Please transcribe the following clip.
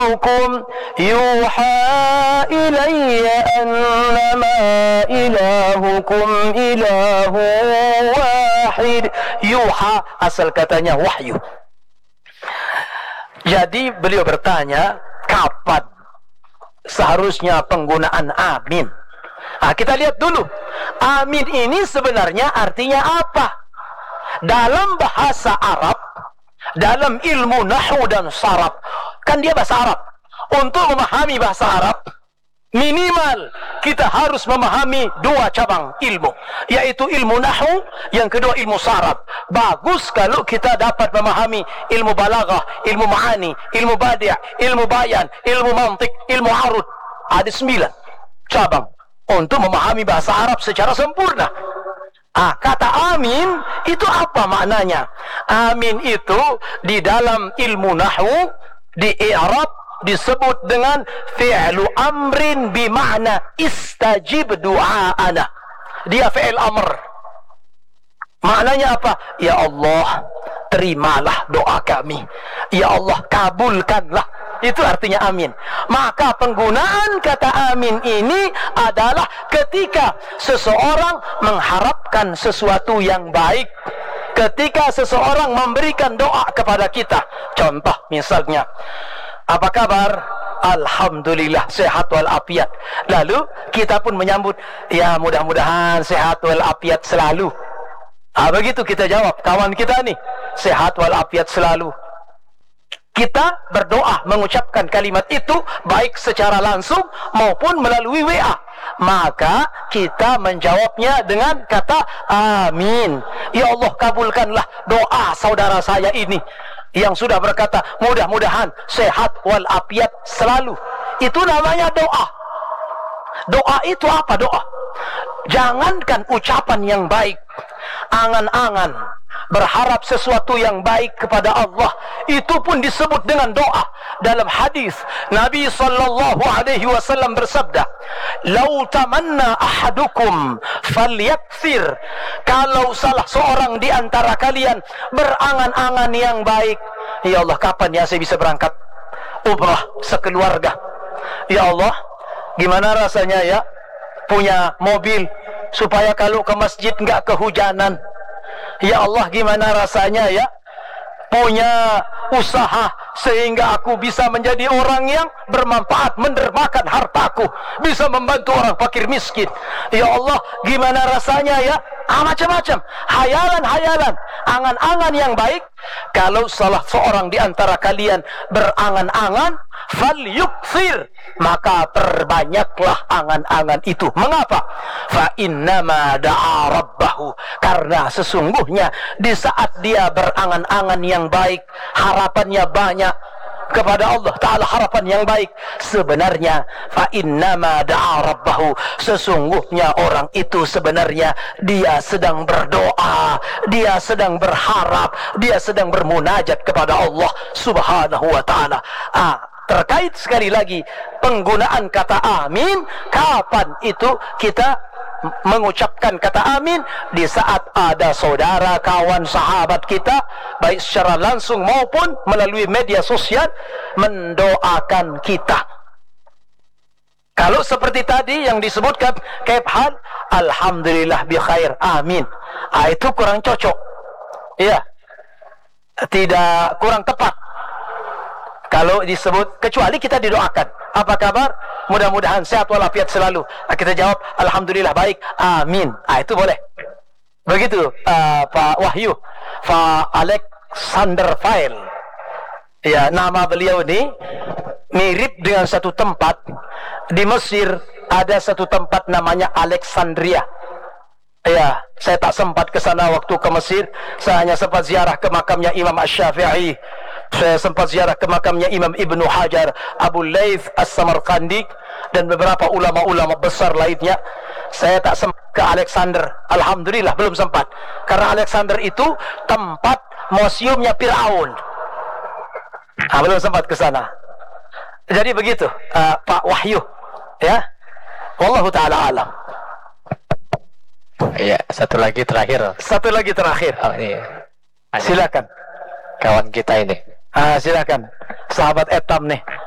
yuha ilayya annama ilahukum ilahu wahid. Yuha asal katanya wahyu. Jadi beliau bertanya, kapan seharusnya penggunaan amin? Kita lihat dulu, amin ini sebenarnya artinya apa? Dalam bahasa Arab, dalam ilmu nahwu dan saraf, kan dia bahasa Arab. Untuk memahami bahasa Arab, minimal kita harus memahami dua cabang ilmu, yaitu ilmu nahwu, yang kedua ilmu saraf. Bagus kalau kita dapat memahami ilmu balaghah, ilmu ma'ani, ilmu badi', ilmu bayan, ilmu mantiq, ilmu arud. Ada 9 cabang untuk memahami bahasa Arab secara sempurna. Kata amin itu apa maknanya? Amin itu di dalam ilmu nahwu, di i'rab disebut dengan fi'lu amrin bima'na istajib du'aana. Dia fi'il amr. Maknanya apa? Ya Allah, terimalah doa kami. Ya Allah, kabulkanlah. Itu artinya amin. Maka penggunaan kata amin ini adalah ketika seseorang mengharapkan sesuatu yang baik, ketika seseorang memberikan doa kepada kita. Contoh misalnya, apa kabar? Alhamdulillah sehat walafiat. Lalu kita pun menyambut, ya mudah-mudahan sehat walafiat selalu. Begitu kita jawab, kawan kita nih sehat walafiat selalu. Kita berdoa mengucapkan kalimat itu baik secara langsung maupun melalui WA. Maka kita menjawabnya dengan kata amin. Ya Allah, kabulkanlah doa saudara saya ini yang sudah berkata mudah-mudahan sehat walafiat selalu. Itu namanya doa. Doa itu apa doa? Jangankan ucapan yang baik, angan-angan berharap sesuatu yang baik kepada Allah, itu pun disebut dengan doa. Dalam hadis Nabi SAW bersabda, "Lau tamanna ahadukum falyakthir." Kalau salah seorang di antara kalian berangan-angan yang baik, ya Allah, kapan ya saya bisa berangkat umrah sekeluarga? Ya Allah, gimana rasanya ya punya mobil supaya kalau ke masjid nggak kehujanan? Ya Allah, gimana rasanya ya punya usaha sehingga aku bisa menjadi orang yang bermanfaat, mendermakan hartaku, bisa membantu orang fakir miskin. Ya Allah, gimana rasanya ya, macam-macam hayalan-hayalan, angan-angan yang baik. Kalau salah seorang di antara kalian berangan-angan, falyukthir, maka perbanyaklah angan-angan itu. Mengapa? Fa innama da'a rabbahu, karena sesungguhnya di saat dia berangan-angan yang baik, harapannya banyak kepada Allah Ta'ala, harapan yang baik, sebenarnya fa innama da'a rabbahu, sesungguhnya orang itu sebenarnya dia sedang berdoa, dia sedang berharap, dia sedang bermunajat kepada Allah Subhanahu wa Ta'ala. Terkait sekali lagi penggunaan kata amin, kapan itu kita mengucapkan kata amin? Di saat ada saudara, kawan, sahabat kita, baik secara langsung maupun melalui media sosial, mendoakan kita. Kalau seperti tadi yang disebutkan, kaif hal, alhamdulillah bi khair, amin, itu kurang cocok, ya, tidak, kurang tepat kalau disebut, kecuali kita didoakan, apa kabar? Mudah-mudahan sehat walafiat selalu. Kita jawab, alhamdulillah baik, amin. Itu boleh. Begitu Pak Wahyu, Pak Alexander File. Ya, nama beliau ini mirip dengan satu tempat di Mesir. Ada satu tempat namanya Alexandria. Ya, saya tak sempat ke sana waktu ke Mesir. Saya hanya sempat ziarah ke makamnya Imam Asy-Syafi'i. Saya sempat ziarah ke makamnya Imam Ibnu Hajar, Abu Layth As-Samarqandi, dan beberapa ulama-ulama besar lainnya. Saya tak sempat ke Alexander. Alhamdulillah belum sempat. Karena Alexander itu tempat museumnya Firaun. Belum sempat ke sana. Jadi begitu Pak Wahyu, ya. Wallahu taala alam. Iya, satu lagi terakhir. Satu lagi terakhir. Oh, iya. Silakan. Kawan kita ini. Silakan. Sahabat Etam nih.